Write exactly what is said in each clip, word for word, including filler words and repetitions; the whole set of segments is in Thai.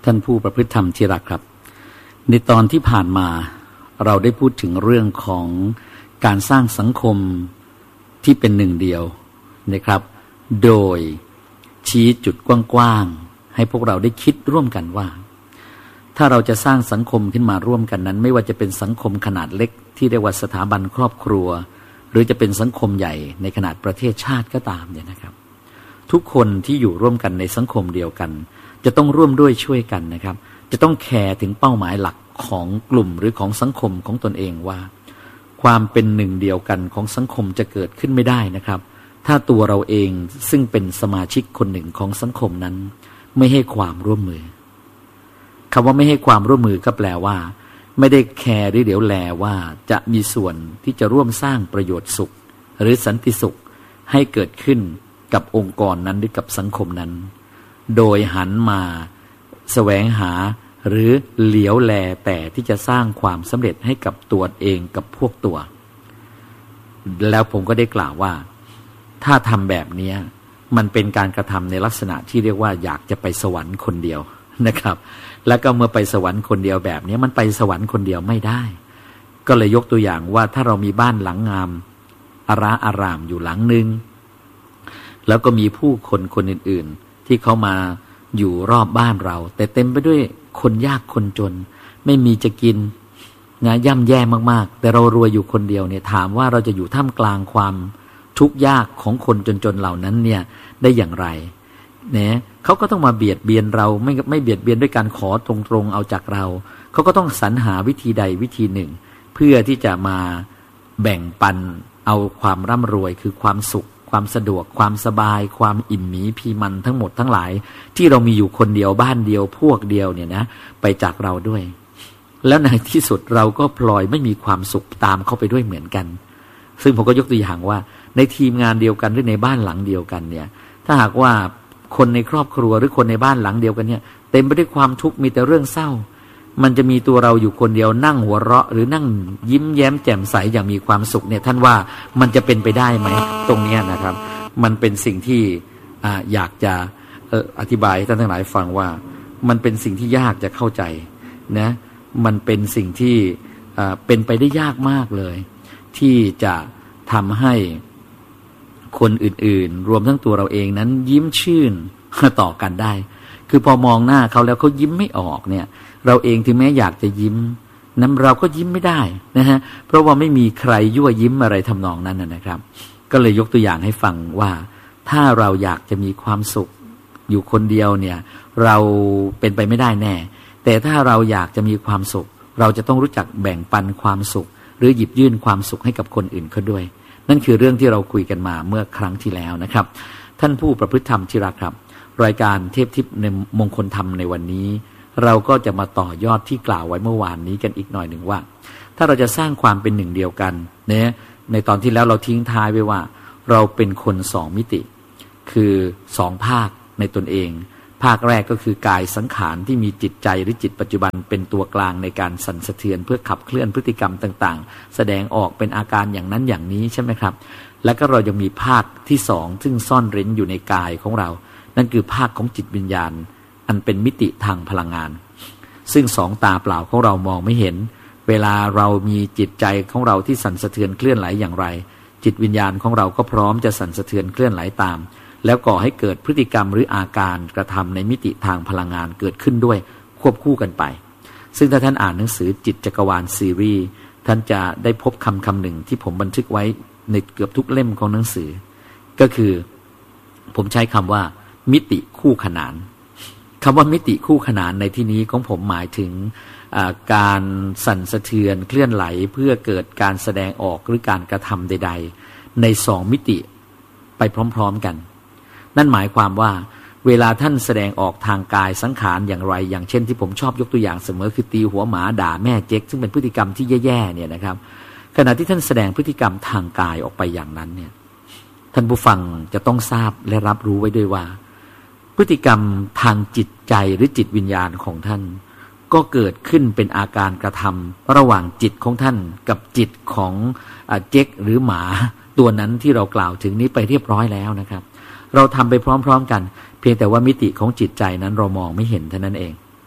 ท่านผู้ประพฤติธรรมที่รักครับในตอนที่ผ่านมาเราได้พูดถึงเรื่องของการสร้างสังคมที่เป็นหนึ่งเดียวนะครับโดยชี้จุดกว้างๆให้พวกเราได้คิดร่วมกันว่าถ้าเราจะสร้างสังคมขึ้นมาร่วมกันนั้นไม่ว่าจะเป็นสังคมขนาดเล็กที่เรียกว่าสถาบันครอบครัวหรือจะเป็นสังคมใหญ่ในขนาดประเทศชาติก็ตามเนี่ยนะครับทุกคนที่อยู่ร่วมกันในสังคมเดียวกันจะต้องร่วมด้วยช่วยกันนะครับจะต้องแคร์ถึงเป้าหมายหลักของกลุ่มหรือของสังคมของตนเองว่าความเป็นหนึ่งเดียวกันของสังคมจะเกิดขึ้นไม่ได้นะครับถ้าตัวเราเองซึ่งเป็นสมาชิกคนหนึ่งของสังคมนั้นไม่ให้ความร่วมมือคำว่าไม่ให้ความร่วมมือก็แปลว่าไม่ได้แคร์หรือเดี๋ยวแลว่าจะมีส่วนที่จะร่วมสร้างประโยชน์สุขหรือสันติสุขให้เกิดขึ้นกับองค์กรนั้นหรือกับสังคมนั้นโดยหันมาแสวงหาหรือเหลียวแลแต่ที่จะสร้างความสำเร็จให้กับตัวเองกับพวกตัวแล้วผมก็ได้กล่าวว่าถ้าทำแบบนี้มันเป็นการกระทำในลักษณะที่เรียกว่าอยากจะไปสวรรค์คนเดียวนะครับแล้วก็เมื่อไปสวรรค์คนเดียวแบบนี้มันไปสวรรค์คนเดียวไม่ได้ก็เลยยกตัวอย่างว่าถ้าเรามีบ้านหลังงามอาราอารามอยู่หลังนึงแล้วก็มีผู้คนคนอื่นๆที่เขามาอยู่รอบบ้านเราแต่เต็มไปด้วยคนยากคนจนไม่มีจะกินนะย่ำแย่มากๆแต่เรารวยอยู่คนเดียวเนี่ยถามว่าเราจะอยู่ท่ามกลางความทุกข์ยากของคนจนๆเหล่านั้นเนี่ยได้อย่างไรเนี่ยเขาก็ต้องมาเบียดเบียนเราไม่ไม่เบียดเบียนด้วยการขอตรงๆเอาจากเราเขาก็ต้องสรรหาวิธีใดวิธีหนึ่งเพื่อที่จะมาแบ่งปันเอาความร่ำรวยคือความสุขความสะดวกความสบายความอิ่มหมีพีมันทั้งหมดทั้งหลายที่เรามีอยู่คนเดียวบ้านเดียวพวกเดียวเนี่ยนะไปจากเราด้วยแล้วในที่สุดเราก็พลอยไม่มีความสุขตามเข้าไปด้วยเหมือนกันซึ่งผมก็ยกตัวอย่างว่าในทีมงานเดียวกันหรือในบ้านหลังเดียวกันเนี่ยถ้าหากว่าคนในครอบครัวหรือคนในบ้านหลังเดียวกันเนี่ยเต็มไปด้วยความทุกข์มีแต่เรื่องเศร้ามันจะมีตัวเราอยู่คนเดียวนั่งหัวเราะหรือนั่งยิ้มแย้มแจ่มใสอย่างมีความสุขเนี่ยท่านว่ามันจะเป็นไปได้ไหมตรงนี้นะครับมันเป็นสิ่งที่อ่าอยากจะอธิบายให้ท่านทั้งหลายฟังว่ามันเป็นสิ่งที่ยากจะเข้าใจนะมันเป็นสิ่งที่อ่าเป็นไปได้ยากมากเลยที่จะทำให้คนอื่นๆรวมทั้งตัวเราเองนั้นยิ้มชื่นต่อกันได้คือพอมองหน้าเขาแล้วเขายิ้มไม่ออกเนี่ยเราเองถึงแม้อยากจะยิ้มนั้นเราก็ยิ้มไม่ได้นะฮะเพราะว่าไม่มีใครยั่วยิ้มอะไรทำนองนั้นนะครับก็เลยยกตัวอย่างให้ฟังว่าถ้าเราอยากจะมีความสุขอยู่คนเดียวเนี่ยเราเป็นไปไม่ได้แน่แต่ถ้าเราอยากจะมีความสุขเราจะต้องรู้จักแบ่งปันความสุขหรือหยิบยื่นความสุขให้กับคนอื่นเขาด้วยนั่นคือเรื่องที่เราคุยกันมาเมื่อครั้งที่แล้วนะครับท่านผู้ประพฤติธรรมที่รักครับรายการเทพทิพย์ในมงคลธรรมในวันนี้เราก็จะมาต่อยอดที่กล่าวไว้เมื่อวานนี้กันอีกหน่อยหนึ่งว่าถ้าเราจะสร้างความเป็นหนึ่งเดียวกันเนี่ยในตอนที่แล้วเราทิ้งท้ายไว้ว่าเราเป็นคนสองมิติคือสองภาคในตนเองภาคแรกก็คือกายสังขารที่มีจิตใจหรือจิตปัจจุบันเป็นตัวกลางในการสั่นสะเทือนเพื่อขับเคลื่อนพฤติกรรมต่างๆแสดงออกเป็นอาการอย่างนั้นอย่างนี้ใช่ไหมครับแล้วก็เรายังมีภาคที่สองซึ่งซ่อนเร้นอยู่ในกายของเรานั่นคือภาคของจิตวิญญาณอันเป็นมิติทางพลังงานซึ่งสองตาเปล่าของเรามองไม่เห็นเวลาเรามีจิตใจของเราที่สั่นสะเทือนเคลื่อนไหลอย่างไรจิตวิญญาณของเราก็พร้อมจะสั่นสะเทือนเคลื่อนไหลตามแล้วก่อให้เกิดพฤติกรรมหรืออาการกระทำในมิติทางพลังงานเกิดขึ้นด้วยควบคู่กันไปซึ่งถ้าท่านอ่านหนังสือจิตจักรวาลซีรีส์ท่านจะได้พบคำคำหนึ่งที่ผมบันทึกไว้ในเกือบทุกเล่มของหนังสือก็คือผมใช้คำว่ามิติคู่ขนานคำว่ามิติคู่ขนานในที่นี้ของผมหมายถึงการสั่นสะเทือนเคลื่อนไหลเพื่อเกิดการแสดงออกหรือการกระทำใดๆในสองมิติไปพร้อมๆกันนั่นหมายความว่าเวลาท่านแสดงออกทางกายสังขารอย่างไรอย่างเช่นที่ผมชอบยกตัวอย่างเสมอคือตีหัวหมาด่าแม่เจ๊กซึ่งเป็นพฤติกรรมที่แย่ๆเนี่ยนะครับขณะที่ท่านแสดงพฤติกรรมทางกายออกไปอย่างนั้นเนี่ยท่านผู้ฟังจะต้องทราบและรับรู้ไว้ด้วยว่าพฤติกรรมทางจิตใจหรือจิตวิญญาณของท่านก็เกิดขึ้นเป็นอาการกระทำระหว่างจิตของท่านกับจิตของเจ๊กหรือหมาตัวนั้นที่เรากล่าวถึงนี้ไปเรียบร้อยแล้วนะครับเราทำไปพร้อมๆกันเพียงแต่ว่ามิติของจิตใจนั้นเรามองไม่เห็นเท่านั้นเอง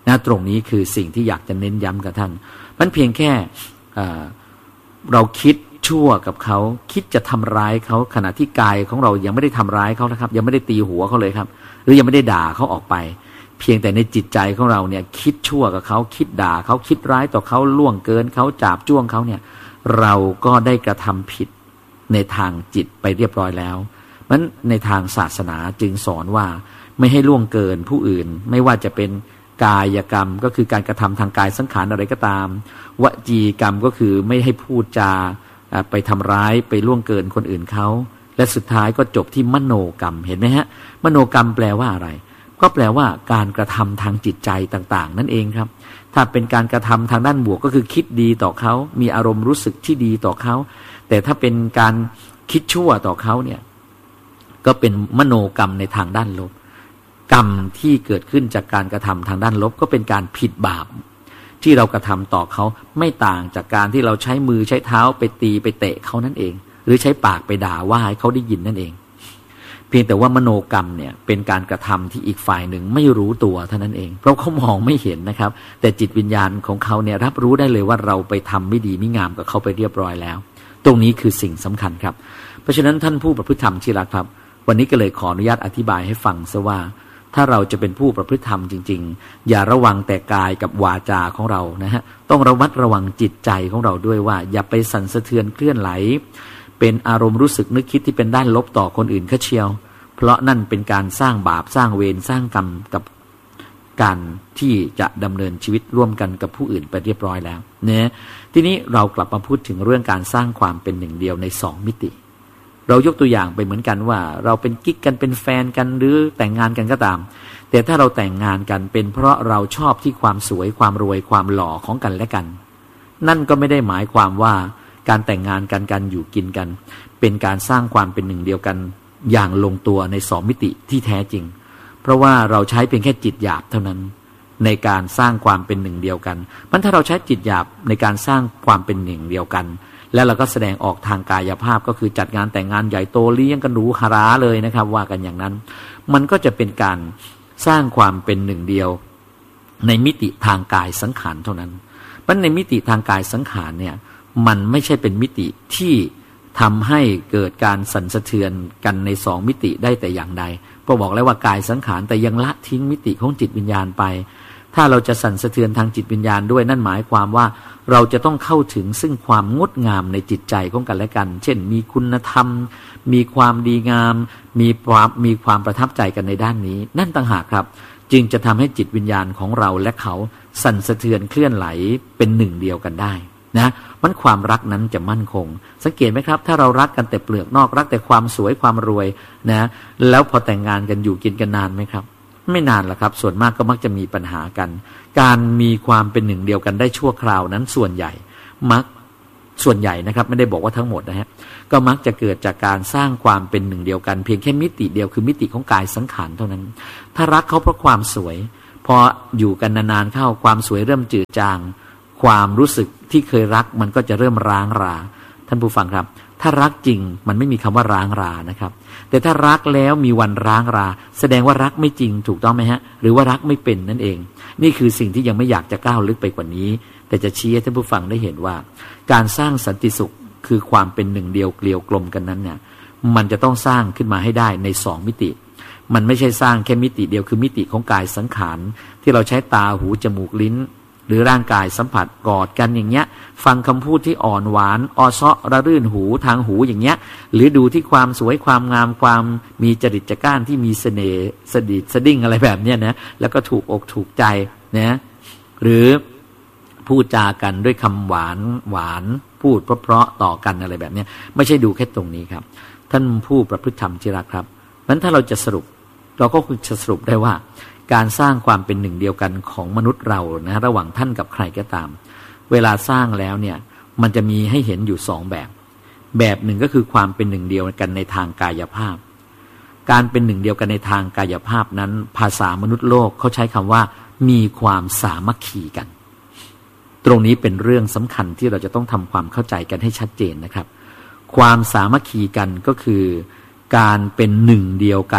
นะตรงนี้คือสิ่งที่อยากจะเน้นย้ำกับท่านมันเพียงแค่เราคิดชั่วกับเขาคิดจะทำร้ายเขาขณะที่กายของเรายังไม่ได้ทำร้ายเขานะครับยังไม่ได้ตีหัวเขาเลยครับหรือยังไม่ได้ด่าเขาออกไปเพียงแต่ในจิตใจของเราเนี่ยคิดชั่วกับเขาคิดด่าเขาคิดร้ายต่อเขาล่วงเกินเขาจาบจ้วงเขาเนี่ยเราก็ได้กระทำผิดในทางจิตไปเรียบร้อยแล้วมันในทางศาสนาจึงสอนว่าไม่ให้ล่วงเกินผู้อื่นไม่ว่าจะเป็นกายกรรมก็คือการกระทำทางกายสังขารอะไรก็ตามวจีกรรมก็คือไม่ให้พูดจาไปทำร้ายไปล่วงเกินคนอื่นเขาและสุดท้ายก็จบที่มโนกรรมเห็นไหมฮะมโนกรรมแปลว่าอะไรก็แปลว่าการกระทำทางจิตใจต่างๆนั่นเองครับถ้าเป็นการกระทำทางด้านบวกก็คือคิดดีต่อเขามีอารมณ์รู้สึกที่ดีต่อเขาแต่ถ้าเป็นการคิดชั่วต่อเขาเนี่ยก็เป็นมโนกรรมในทางด้านลบกรรมที่เกิดขึ้นจากการกระทำทางด้านลบก็เป็นการผิดบาปที่เรากระทำต่อเขาไม่ต่างจากการที่เราใช้มือใช้เท้าไปตีไปเตะเขานั่นเองหรือใช้ปากไปด่าว่าให้เขาได้ยินนั่นเองเพียงแต่ว่ามโนกรรมเนี่ยเป็นการกระทำที่อีกฝ่ายหนึ่งไม่รู้ตัวเท่านั้นเองเพราะเขามองไม่เห็นนะครับแต่จิตวิญญาณของเขาเนี่ยรับรู้ได้เลยว่าเราไปทำไม่ดีไม่งามกับเขาไปเรียบร้อยแล้วตรงนี้คือสิ่งสำคัญครับเพราะฉะนั้นท่านผู้ประพฤติธรรมที่รักครับวันนี้ก็เลยขออนุญาตอธิบายให้ฟังซะว่าถ้าเราจะเป็นผู้ประพฤติธรรมจริงๆอย่าระวังแต่กายกับวาจาของเรานะฮะต้องระมัดระวังจิตใจของเราด้วยว่าอย่าไปสั่นสะเทือนเคลื่อนไหลเป็นอารมณ์รู้สึกนึกคิดที่เป็นด้านลบต่อคนอื่นเขาเชียวเพราะนั่นเป็นการสร้างบาปสร้างเวรสร้างกรรมกับการที่จะดำเนินชีวิตร่วมกันกับผู้อื่นไปเรียบร้อยแล้วเนี่ยทีนี้เรากลับมาพูดถึงเรื่องการสร้างความเป็นหนึ่งเดียวในสองมิติเรายกตัวอย่างไปเหมือนกันว่าเราเป็นกิ๊กกันเป็นแฟนกันหรือแต่งงานกันก็ตามแต่ถ้าเราแต่งงานกันเป็นเพราะเราชอบที่ความสวยความรวยความหล่อของกันและกันนั่นก็ไม่ได้หมายความว่าการแต่งงานกันการอยู่กินกันเป็นการสร้างความเป็นหนึ่งเดียวกันอย่างลงตัวในสองมิติที่แท้จริงเพราะว่าเราใช้เพียงแค่จิตหยาบเท่านั้นในการสร้างความเป็นหนึ่งเดียวกันมันถ้าเราใช้จิตหยาบในการสร้างความเป็นหนึ่งเดียวกันแล้วเราก็แสดงออกทางกายภาพก็คือจัดงานแต่งงานใหญ่โตเลี้ยงกันหรูหราเลยนะครับว่ากันอย่างนั้นมันก็จะเป็นการสร้างความเป็นหนึ่งเดียวในมิติทางกายสังขารเท่านั้นเพราะในมิติทางกายสังขารเนี่ยมันไม่ใช่เป็นมิติที่ทำให้เกิดการสั่นสะเทือนกันในสองมิติได้แต่อย่างใดเพราะบอกแล้วว่ากายสังขารแต่ยังละทิ้งมิติของจิตวิญญาณไปถ้าเราจะสั่นสะเทือนทางจิตวิญญาณด้วยนั่นหมายความว่าเราจะต้องเข้าถึงซึ่งความงดงามในจิตใจของกันและกันเช่นมีคุณธรรมมีความดีงามมีความมีความประทับใจกันในด้านนี้นั่นต่างหากครับจึงจะทำให้จิตวิญญาณของเราและเขาสั่นสะเทือนเคลื่อนไหลเป็นหนึ่งเดียวกันได้นะมันความรักนั้นจะมั่นคงสังเกตไหมครับถ้าเรารักกันแต่เปลือกนอกรักแต่ความสวยความรวยนะแล้วพอแต่งงานกันอยู่กินกันนานไหมครับไม่นานหรอกครับส่วนมากก็มักจะมีปัญหากันการมีความเป็นหนึ่งเดียวกันได้ชั่วคราวนั้นส่วนใหญ่มักส่วนใหญ่นะครับไม่ได้บอกว่าทั้งหมดนะฮะก็มักจะเกิดจากการสร้างความเป็นหนึ่งเดียวกันเพียงแค่มิติเดียวคือมิติของกายสังขารเท่านั้นถ้ารักเขาเพราะความสวยพออยู่กันนานๆเข้าความสวยเริ่มจืดจางความรู้สึกที่เคยรักมันก็จะเริ่มร้างราท่านผู้ฟังครับถ้ารักจริงมันไม่มีคำว่าร้างรานะครับแต่ถ้ารักแล้วมีวันร้างราแสดงว่ารักไม่จริงถูกต้องไหมฮะหรือว่ารักไม่เป็นนั่นเองนี่คือสิ่งที่ยังไม่อยากจะก้าวลึกไปกว่านี้แต่จะชี้ให้ท่านผู้ฟังได้เห็นว่าการสร้างสันติสุขคือความเป็นหนึ่งเดียวเกลียวกลมกันนั้นเนี่ยมันจะต้องสร้างขึ้นมาให้ได้ในสองมิติมันไม่ใช่สร้างแค่มิติเดียวคือมิติของกายสังขารที่เราใช้ตาหูจมูกลิ้นหรือร่างกายสัมผัสกอดกันอย่างเงี้ยฟังคำพูดที่อ่อนหวานอ้อเซาะระรื่นหูทางหูอย่างเงี้ยหรือดูที่ความสวยความงามความมีจริตจักร้านที่มีเสน่ห์สดิดสดิ้งอะไรแบบเนี้ยนะแล้วก็ถูกอกถูกใจนะหรือพูดจากันด้วยคำหวานหวานพูดเพราะๆต่อกันอะไรแบบเนี้ยไม่ใช่ดูแค่ตรงนี้ครับท่านผู้ประพฤติธรรมที่รักครับนั้นถ้าเราจะสรุปเราก็คือจะสรุปได้ว่าการสร้างความเป็นหนึ่งเดียวกันของมนุษย์เรานะระหว่างท่านกับใครก็ตามเวลาสร้างแล้วเนี่ยมันจะมีให้เห็นอยู่สองแบบแบบหนึ่งก็คือความเป็นหนึ่งเดียวกันในทางกายภาพการเป็นหนึ่งเดียวกันในทางกายภาพนั้นภาษามนุษย์โลกเขาใช้คำว่ามีความสามัคคีกันตรงนี้เป็นเรื่องสำคัญที่เราจะต้องทำความเข้าใจกันให้ชัดเจนนะครับความสามัคคีกันก็คือการเป็นหนึ่งเดียวกัน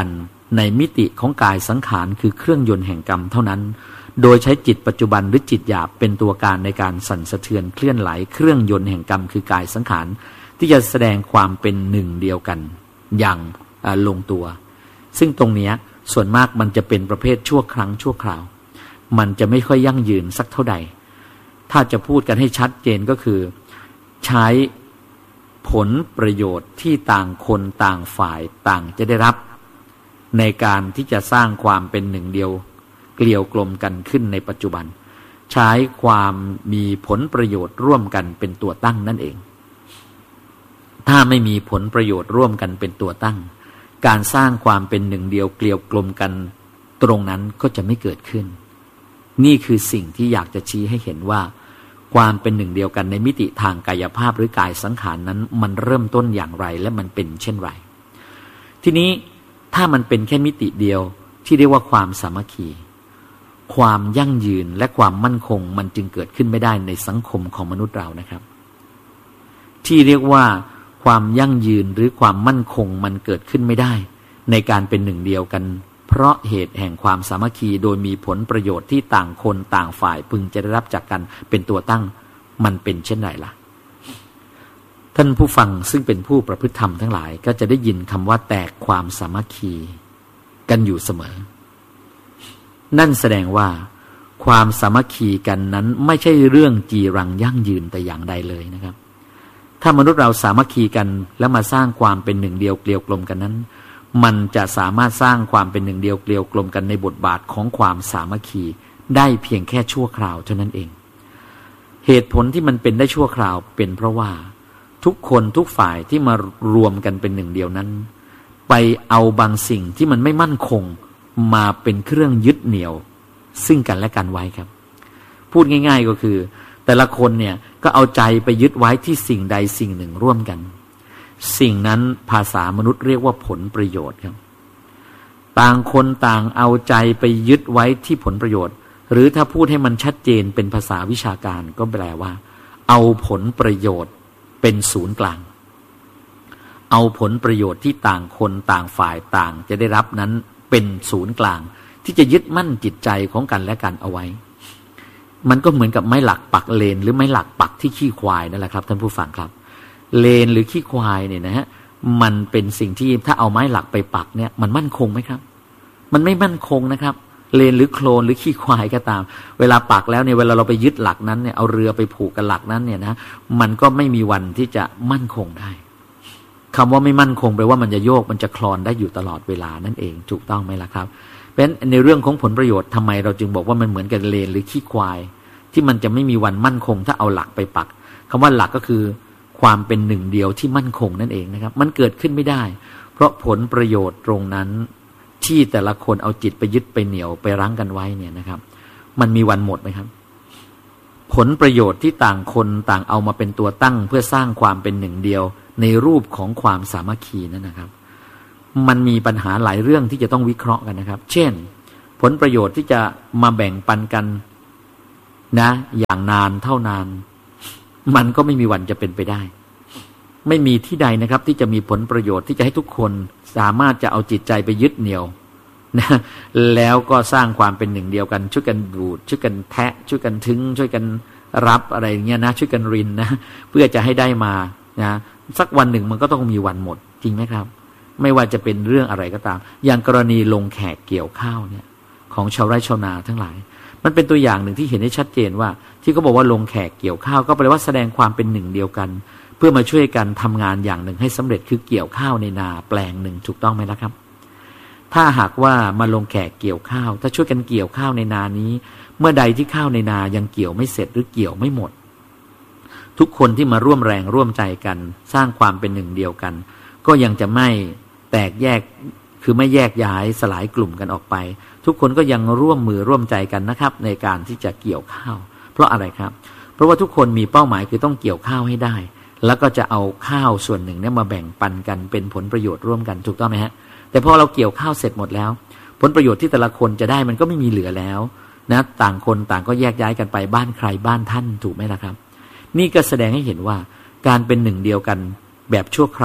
ในมิติของกายสังขารคือเครื่องยนต์แห่งกรรมเท่านั้นโดยใช้จิตปัจจุบันหรือจิตหยาบเป็นตัวการในการสั่นสะเทือนเคลื่อนไหวเครื่องยนต์แห่งกรรมคือกายสังขารที่จะแสดงความเป็นหนึ่งเดียวกันอย่างลงตัวซึ่งตรงนี้ส่วนมากมันจะเป็นประเภทชั่วครั้งชั่วคราวมันจะไม่ค่อยยั่งยืนสักเท่าใดถ้าจะพูดกันให้ชัดเจนก็คือใช้ผลประโยชน์ที่ต่างคนต่างฝ่ายต่างจะได้รับในการที่จะสร้างความเป็นหนึ่งเดียวเกลียวกลมกันขึ้นในปัจจุบันใช้ความมีผลประโยชน์ร่วมกันเป็นตัวตั้งนั่นเองถ้าไม่มีผลประโยชน์ร่วมกันเป็นตัวตั้งการสร้างความเป็นหนึ่งเดียวเกลียวกลมกันตรงนั้นก็จะไม่เกิดขึ้นนี่คือสิ่งที่อยากจะชี้ให้เห็นว่าความเป็นหนึ่งเดียวกันในมิติทางกายภาพหรือกายสังขารนั้นมันเริ่มต้นอย่างไรและมันเป็นเช่นไรทีนี้ถ้ามันเป็นแค่มิติเดียวที่เรียกว่าความสามัคคีความยั่งยืนและความมั่นคงมันจึงเกิดขึ้นไม่ได้ในสังคมของมนุษย์เรานะครับที่เรียกว่าความยั่งยืนหรือความมั่นคงมันเกิดขึ้นไม่ได้ในการเป็นหนึ่งเดียวกันเพราะเหตุแห่งความสามัคคีโดยมีผลประโยชน์ที่ต่างคนต่างฝ่ายพึงจะได้รับจากกันเป็นตัวตั้งมันเป็นเช่นไรล่ะท่านผู้ฟังซึ่งเป็นผู้ประพฤติธรรมทั้งหลายก็จะได้ยินคำว่าแตกความสามัคคีกันอยู่เสมอนั่นแสดงว่าความสามัคคีกันนั้นไม่ใช่เรื่องจีรังยั่งยืนแต่อย่างใดเลยนะครับถ้ามนุษย์เราสามัคคีกันแล้วมาสร้างความเป็นหนึ่งเดียวเกลียวกลมกันนั้นมันจะสามารถสร้างความเป็นหนึ่งเดียวเกลียวกลมกันในบทบาทของความสามัคคีได้เพียงแค่ชั่วคราวเท่านั้นเองเหตุผลที่มันเป็นได้ชั่วคราวเป็นเพราะว่าทุกคนทุกฝ่ายที่มารวมกันเป็นหนึ่งเดียวนั้นไปเอาบางสิ่งที่มันไม่มั่นคงมาเป็นเครื่องยึดเหนี่ยวซึ่งกันและกันไว้ครับพูดง่ายๆก็คือแต่ละคนเนี่ยก็เอาใจไปยึดไว้ที่สิ่งใดสิ่งหนึ่งร่วมกันสิ่งนั้นภาษามนุษย์เรียกว่าผลประโยชน์ครับต่างคนต่างเอาใจไปยึดไว้ที่ผลประโยชน์หรือถ้าพูดให้มันชัดเจนเป็นภาษาวิชาการก็แปลว่าเอาผลประโยชน์เป็นศูนย์กลางเอาผลประโยชน์ที่ต่างคนต่างฝ่ายต่างจะได้รับนั้นเป็นศูนย์กลางที่จะยึดมั่นจิตใจของกันและกันเอาไว้มันก็เหมือนกับไม้หลักปักเลนหรือไม้หลักปักที่ขี้ควายนั่นแหละครับท่านผู้ฟังครับเลนหรือขี้ควายเนี่ยนะฮะมันเป็นสิ่งที่ถ้าเอาไม้หลักไปปักเนี่ยมันมั่นคงไหมครับมันไม่มั่นคงนะครับเลนหรือโคลนหรือขี้ควายก็ตามเวลาปักแล้วเนี่ยเวลาเราไปยึดหลักนั้นเนี่ยเอาเรือไปผูกกับหลักนั้นเนี่ยนะมันก็ไม่มีวันที่จะมั่นคงได้คำว่าไม่มั่นคงแปลว่ามันจะโยกมันจะคลอนได้อยู่ตลอดเวลานั่นเองถูกต้องไหมล่ะครับเพราะฉะนั้นในเรื่องของผลประโยชน์ทำไมเราจึงบอกว่ามันเหมือนกับเลนหรือขี้ควายที่มันจะไม่มีวันมั่นคงถ้าเอาหลักไปปักคำว่าหลักก็คือความเป็นหนึ่งเดียวที่มั่นคงนั่นเองนะครับมันเกิดขึ้นไม่ได้เพราะผลประโยชน์ตรงนั้นที่แต่ละคนเอาจิตไปยึดไปเหนี่ยวไปรั้งกันไว้เนี่ยนะครับมันมีวันหมดไหมครับผลประโยชน์ที่ต่างคนต่างเอามาเป็นตัวตั้งเพื่อสร้างความเป็นหนึ่งเดียวในรูปของความสามัคคีนั่นนะครับมันมีปัญหาหลายเรื่องที่จะต้องวิเคราะห์กันนะครับเช่นผลประโยชน์ที่จะมาแบ่งปันกันนะอย่างนานเท่านานมันก็ไม่มีวันจะเป็นไปได้ไม่มีที่ใดนะครับที่จะมีผลประโยชน์ที่จะให้ทุกคนสามารถจะเอาจิตใจไปยึดเหนี่ยวนะแล้วก็สร้างความเป็นหนึ่งเดียวกันช่วยกันดูดช่วยกันแทะช่วยกันทึงช่วยกันรับอะไรอย่างเงี้ยนะช่วยกันรินนะเพื่อจะให้ได้มานะสักวันหนึ่งมันก็ต้องมีวันหมดจริงไหมครับไม่ว่าจะเป็นเรื่องอะไรก็ตามอย่างกรณีลงแขกเกี่ยวข้าวเนี่ยของชาวไร่ชาวนาทั้งหลายมันเป็นตัวอย่างหนึ่งที่เห็นได้ชัดเจนว่าที่เขาบอกว่าลงแขกเกี่ยวข้าวก็แปลว่าแสดงความเป็นหนึ่งเดียวกันเพื่อมาช่วยกันทำงานอย่างหนึ่งให้สำเร็จคือเกี่ยวข้าวในนาแปลงหนึ่งถูกต้องไหมล่ะครับถ้าหากว่ามาลงแขกเกี่ยวข้าวถ้าช่วยกันเกี่ยวข้าวในนานี้เมื่อใดที่ข้าวในนายังเกี่ยวไม่เสร็จหรือเกี่ยวไม่หมดทุกคนที่มาร่วมแรงร่วมใจกันสร้างความเป็นหนึ่งเดียวกันก็ยังจะไม่แตกแยกคือไม่แยกย้ายสลายกลุ่มกันออกไปทุกคนก็ยังร่วมมือร่วมใจกันนะครับในการที่จะเกี่ยวข้าวเพราะอะไรครับเพราะว่าทุกคนมีเป้าหมายคือต้องเกี่ยวข้าวให้ได้แล้วก็จะเอาข้าวส่วนหนึ่งเนี่ยมาแบ่งปันกันเป็นผลประโยชน์ร่วมกันถูกต้องไหมฮะแต่พอเราเกี่ยวข้าวเสร็จหมดแล้วผลประโยชน์ที่แต่ละคนจะได้มันก็ไม่มีเหลือแล้วนะต่างคนต่างก็แยกย้ายกันไปบ้านใครบ้านท่านถูกไหมล่ะครับนี่ก็แสดงให้เห็นว่าการเป็นหนึ่งเดียวกันแบบชั่วคราว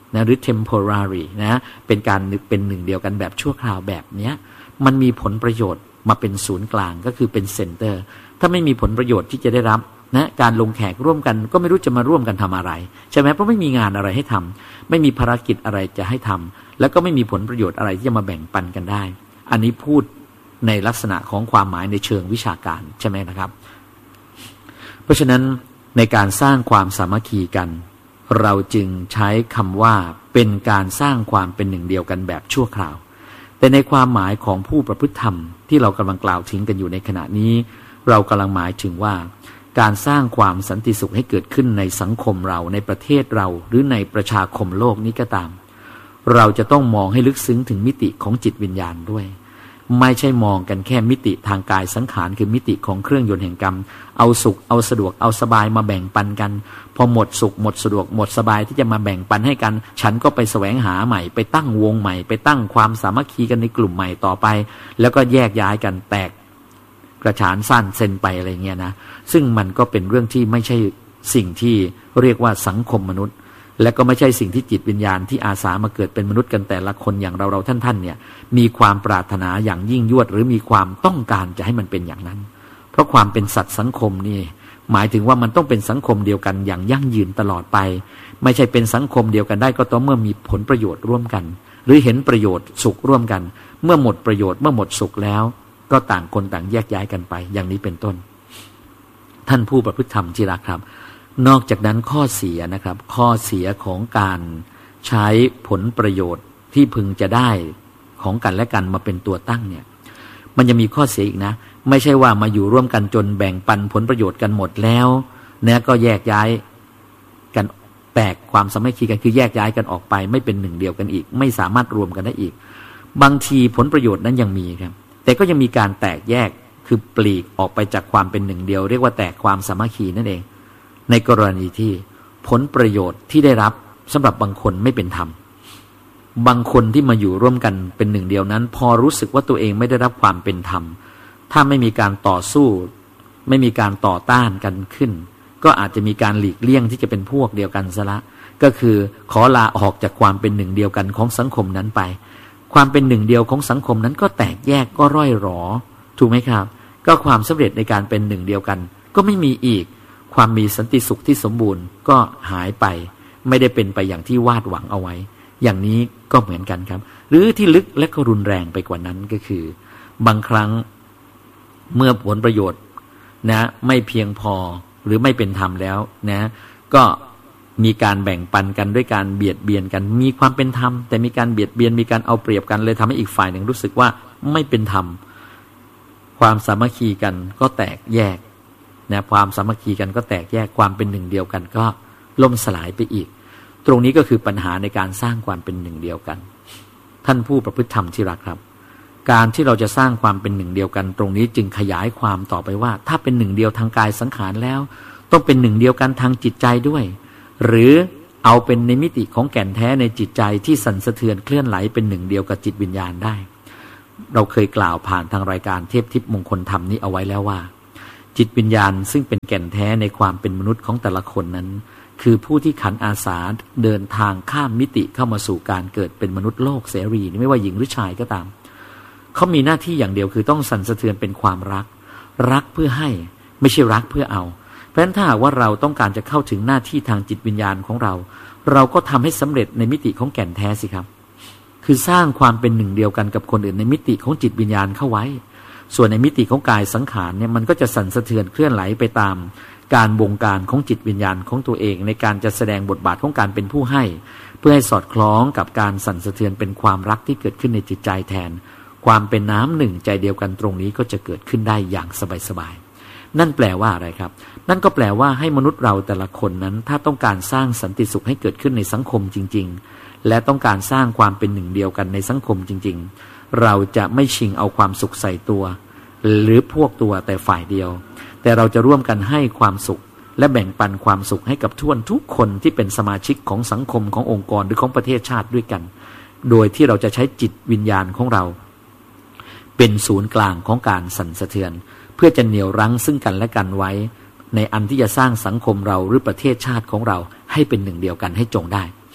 นะหรือ temporary นะเป็นการเป็นหนึ่งเดียวกันแบบชั่วคราวแบบเนี้ยมันมีผลประโยชน์มาเป็นศูนย์กลางก็คือเป็นเซ็นเตอร์ถ้าไม่มีผลประโยชน์ที่จะได้รับนะการลงแขกร่วมกันก็ไม่รู้จะมาร่วมกันทำอะไรใช่ไหมเพราะไม่มีงานอะไรให้ทำไม่มีภารกิจอะไรจะให้ทำแล้วก็ไม่มีผลประโยชน์อะไรที่จะมาแบ่งปันกันได้อันนี้พูดในลักษณะของความหมายในเชิงวิชาการใช่ไหมนะครับเพราะฉะนั้นในการสร้างความสามัคคีกันเราจึงใช้คำว่าเป็นการสร้างความเป็นหนึ่งเดียวกันแบบชั่วคราวแต่ในความหมายของผู้ประพฤติธรรมที่เรากำลังกล่าวถึงกันอยู่ในขณะนี้เรากำลังหมายถึงว่าการสร้างความสันติสุขให้เกิดขึ้นในสังคมเราในประเทศเราหรือในประชาคมโลกนี้ก็ตามเราจะต้องมองให้ลึกซึ้งถึงมิติของจิตวิญญาณด้วยไม่ใช่มองกันแค่มิติทางกายสังขารคือมิติของเครื่องยนต์แห่งกรรมเอาสุขเอาสะดวกเอาสบายมาแบ่งปันกันพอหมดสุขหมดสะดวกหมดสบายที่จะมาแบ่งปันให้กันฉันก็ไปแสวงหาใหม่ไปตั้งวงใหม่ไปตั้งความสามัคคีกันในกลุ่มใหม่ต่อไปแล้วก็แยกย้ายกันแตกกระฉานสั้นเซนไปอะไรเงี้ยนะซึ่งมันก็เป็นเรื่องที่ไม่ใช่สิ่งที่เรียกว่าสังคมมนุษย์และก็ไม่ใช่สิ่งที่จิตวิญญาณที่อาสามาเกิดเป็นมนุษย์กันแต่ละคนอย่างเราเราท่านๆเนี่ยมีความปรารถนาอย่างยิ่งยวดหรือมีความต้องการจะให้มันเป็นอย่างนั้นเพราะความเป็นสัตว์สังคมนี่หมายถึงว่ามันต้องเป็นสังคมเดียวกันอย่างยั่งยืนตลอดไปไม่ใช่เป็นสังคมเดียวกันได้ก็ต่อเมื่อมีผลประโยชน์ร่วมกันหรือเห็นประโยชน์สุขร่วมกันเมื่อหมดประโยชน์เมื่อหมดสุขแล้วก็ต่างคนต่างแยกย้ายกันไปอย่างนี้เป็นต้นท่านผู้ประพฤติธรรมที่รักครับนอกจากนั้นข้อเสียนะครับข้อเสียของการใช้ผลประโยชน์ที่พึงจะได้ของกันและกันมาเป็นตัวตั้งเนี่ยมันจะมีข้อเสียอีกนะไม่ใช่ว่ามาอยู่ร่วมกันจนแบ่งปันผลประโยชน์กันหมดแล้วเนี่ยก็แยกย้ายกันแตกความสามัคคีกันคือแยกย้ายกันออกไปไม่เป็นหนึ่งเดียวกันอีกไม่สามารถรวมกันได้อีกบางทีผลประโยชน์นั้นยังมีครับแต่ก็ยังมีการแตกแยกคือปลีกออกไปจากความเป็นหนึ่งเดียวเรียกว่าแตกความสามัคคีนั่นเองในกรณีที่ผลประโยชน์ที่ได้รับสำหรับบางคนไม่เป็นธรรมบางคนที่มาอยู่ร่วมกันเป็นหนึ่งเดียวนั้นพอรู้สึกว่าตัวเองไม่ได้รับความเป็นธรรมถ้าไม่มีการต่อสู้ไม่มีการต่อต้านกันขึ้นก็อาจจะมีการหลีกเลี่ยงที่จะเป็นพวกเดียวกันซะละก็คือขอลาออกจากความเป็นหนึ่งเดียวกันของสังคมนั้นไปความเป็นหนึ่งเดียวของสังคมนั้นก็แตกแยกก็ร่อยหรอถูกไหมครับก็ความสำเร็จในการเป็นหนึ่งเดียวกันก็ไม่มีอีกความมีสันติสุขที่สมบูรณ์ก็หายไปไม่ได้เป็นไปอย่างที่วาดหวังเอาไว้อย่างนี้ก็เหมือนกันครับหรือที่ลึกและก็รุนแรงไปกว่านั้นก็คือบางครั้งเมื่อผลประโยชน์นะไม่เพียงพอหรือไม่เป็นธรรมแล้วนะก็มีการแบ่งปันกันด้วยการเบียดเบียนกันมีความเป็นธรรมแต่มีการเบียดเบียนมีการเอาเปรียบกันเลยทำให้อีกฝ่ายหนึ่งรู้สึกว่าไม่เป็นธรรมความสามัคคีกันก็แตกแยกนะความสามัคคีกันก็แตกแยกความเป็นหนึ่งเดียวกันก็ล่มสลายไปอีกตรงนี้ก็คือปัญหาในการสร้างความเป็นหนึ่งเดียวกันท่านผู้ประพฤติธรรมที่รักครับการที่เราจะสร้างความเป็นหนึ่งเดียวกันตรงนี้จึงขยายความต่อไปว่าถ้าเป็นหนึ่งเดียวทางกายสังขารแล้วต้องเป็นหนึ่งเดียวกันทางจิตใจด้วยหรือเอาเป็นในมิติของแก่นแท้ในจิตใจที่สั่นสะเทือนเคลื่อนไหลเป็นหนึ่งเดียวกับจิตวิญญาณได้เราเคยกล่าวผ่านทางรายการเทพทิพย์มงคลธรรมนี้เอาไว้แล้วว่าจิตวิญญาณซึ่งเป็นแก่นแท้ในความเป็นมนุษย์ของแต่ละคนนั้นคือผู้ที่ขันอาสาเดินทางข้ามมิติเข้ามาสู่การเกิดเป็นมนุษย์โลกเสรีไม่ว่าหญิงหรือชายก็ตามเขามีหน้าที่อย่างเดียวคือต้องสั่นสะเทือนเป็นความรักรักเพื่อให้ไม่ใช่รักเพื่อเอาเพราะฉะนั้นถ้าหากว่าเราต้องการจะเข้าถึงหน้าที่ทางจิตวิญญาณของเราเราก็ทำให้สำเร็จในมิติของแก่นแท้สิครับคือสร้างความเป็นหนึ่งเดียวกันกับคนอื่นในมิติของจิตวิญญาณเข้าไว้ส่วนในมิติของกายสังขารเนี่ยมันก็จะสั่นสะเทือนเคลื่อนไหลไปตามการบงการของจิตวิญญาณของตัวเองในการจะแสดงบทบาทของการเป็นผู้ให้เพื่อให้สอดคล้องกับการสั่นสะเทือนเป็นความรักที่เกิดขึ้นในจิตใจแทนความเป็นน้ำหนึ่งใจเดียวกันตรงนี้ก็จะเกิดขึ้นได้อย่างสบายๆนั่นแปลว่าอะไรครับนั่นก็แปลว่าให้มนุษย์เราแต่ละคนนั้นถ้าต้องการสร้างสันติสุขให้เกิดขึ้นในสังคมจริงๆและต้องการสร้างความเป็นหนึ่งเดียวกันในสังคมจริงๆเราจะไม่ชิงเอาความสุขใส่ตัวหรือพวกตัวแต่ฝ่ายเดียวแต่เราจะร่วมกันให้ความสุขและแบ่งปันความสุขให้กับทุกทุกคนที่เป็นสมาชิกของสังคมขององค์กรหรือของประเทศชาติด้วยกันโดยที่เราจะใช้จิตวิญญาณของเราเป็นศูนย์กลางของการสั่นสะเทือนเพื่อจะเหนี่ยวรั้งซึ่งกันและกันไว้ในอันที่จะสร้างสังคมเราหรือประเทศชาติของเราให้เป็นหนึ่งเดียวกันให้จงได้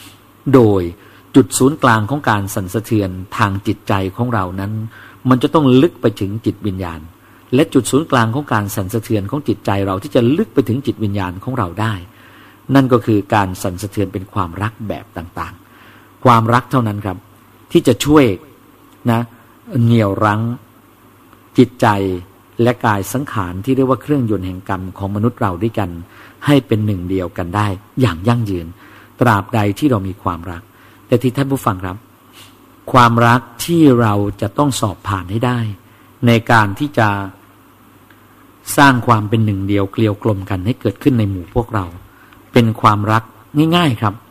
โดยจุดศูนย์กลางของการสั่นสะเทือนทางจิตใจของเรานั้นมันจะต้องลึกไปถึงจิตวิญญาณและจุดศูนย์กลางของการสั่นสะเทือนของจิตใจเราที่จะลึกไปถึงจิตวิญญาณของเราได้นั่นก็คือการสั่นสะเทือนเป็นความรักแบบต่างๆความรักเท่านั้นครับที่จะช่วยนะเหนี่ยวรั้งจิตใจและกายสังขารที่เรียกว่าเครื่องยนต์แห่งกรรมของมนุษย์เราด้วยกันให้เป็นหนึ่งเดียวกันได้อย่างยั่งยืนตราบใดที่เรามีความรักแต่ที่ท่านผู้ฟังครับความรักที่เราจะต้องสอบผ่านให้ได้ในการที่จะสร้างความเป็นหนึ่งเดียวเกลียวกลมกันให้เกิดขึ้นในหมู่พวกเราเป็นความรักง่ายๆครับ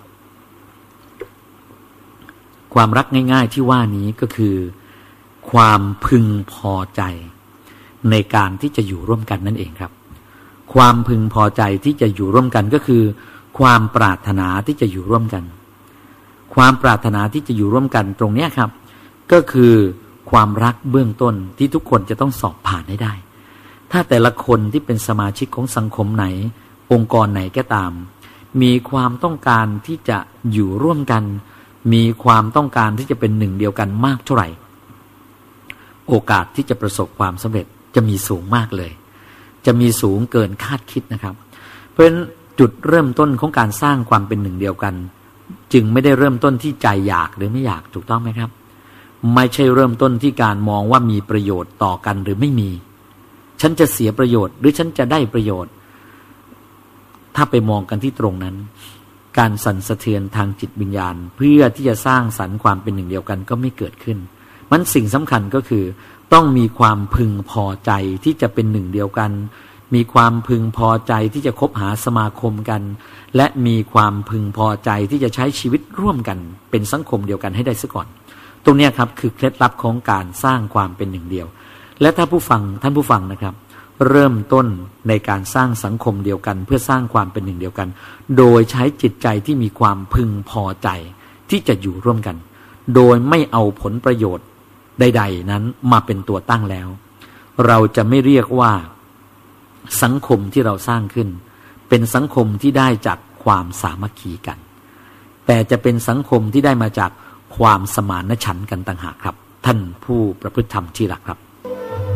ความรักง่ายๆที่ว่านี้ก็คือความพึงพอใจในการที่จะอยู่ร่วมกันนั่นเองครับความพึงพอใจที่จะอยู่ร่วมกันก็คือความปรารถนาที่จะอยู่ร่วมกันความปรารถนาที่จะอยู่ร่วมกันตรงนี้ครับก็คือความรักเบื้องต้นที่ทุกคนจะต้องสอบผ่านให้ได้ถ้าแต่ละคนที่เป็นสมาชิกของสังคมไหนองค์กรไหนก็ตามมีความต้องการที่จะอยู่ร่วมกันมีความต้องการที่จะเป็นหนึ่งเดียวกันมากเท่าไหร่โอกาสที่จะประสบความสำเร็จจะมีสูงมากเลยจะมีสูงเกินคาดคิดนะครับเพราะฉะนั้นจุดเริ่มต้นของการสร้างความเป็นหนึ่งเดียวกันจึงไม่ได้เริ่มต้นที่ใจอยากหรือไม่อยากถูกต้องไหมครับไม่ใช่เริ่มต้นที่การมองว่ามีประโยชน์ต่อกันหรือไม่มีฉันจะเสียประโยชน์หรือฉันจะได้ประโยชน์ถ้าไปมองกันที่ตรงนั้นการสั่นสะเทือนทางจิตวิญญาณเพื่อที่จะสร้างสรรค์ความเป็นหนึ่งเดียวกันก็ไม่เกิดขึ้นมันสิ่งสำคัญก็คือต้องมีความพึงพอใจที่จะเป็นหนึ่งเดียวกันมีความพึงพอใจที่จะคบหาสมาคมกันและมีความพึงพอใจที่จะใช้ชีวิตร่วมกันเป็นสังคมเดียวกันให้ได้ซะก่อนตรงนี้ครับคือเคล็ดลับของการสร้างความเป็นหนึ่งเดียวและถ้าผู้ฟังท่านผู้ฟังนะครับเริ่มต้นในการสร้างสังคมเดียวกันเพื่อสร้างความเป็นหนึ่งเดียวกันโดยใช้จิตใจที่มีความพึงพอใจที่จะอยู่ร่วมกันโดยไม่เอาผลประโยชน์ใดๆนั้นมาเป็นตัวตั้งแล้วเราจะไม่เรียกว่าสังคมที่เราสร้างขึ้นเป็นสังคมที่ได้จากความสามัคคีกันแต่จะเป็นสังคมที่ได้มาจากความสมานฉันท์กันต่างหากครับท่านผู้ประพฤติธรรมที่รักครับ